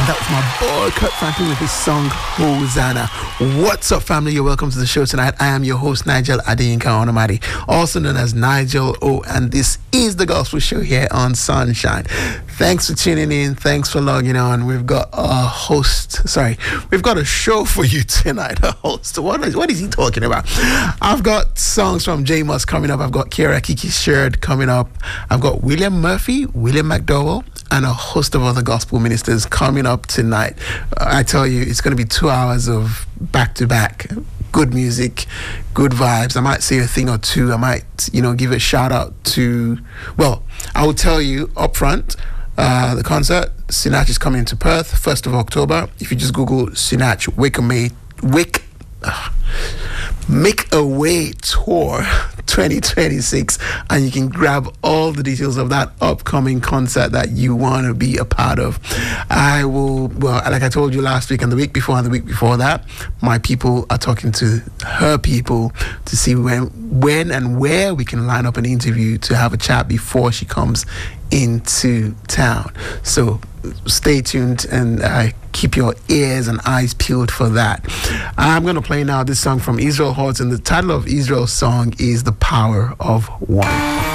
That was my boy Kurt Franklin with his song Hosanna. What's up, family? You're welcome to the show tonight. I am your host, Nigel Adeyinka Onomadi, also known as Nigel O, and this is the Gospel Show here on Sunshine. Thanks for tuning in. Thanks for logging on. We've got a show for you tonight. A host. What is he talking about? I've got songs from J Moss coming up. I've got Kira Kiki Sherd coming up. I've got William Murphy, William McDowell, and a host of other gospel ministers coming up tonight. I tell you, it's going to be 2 hours of back-to-back good music, good vibes. I might say a thing or two. I might, give a shout out to, I will tell you up front, the concert, Sinach is coming to Perth, 1st of October. If you just Google Sinach Make a Way Tour 2026, and you can grab all the details of that upcoming concert that you want to be a part of. I will, like I told you last week and the week before and the week before that, my people are talking to her people to see when and where we can line up an interview to have a chat before she comes into town. So stay tuned and keep your ears and eyes peeled for that. I'm going to play now this song from Israel Houghton. The title of Israel's song is The Power of One.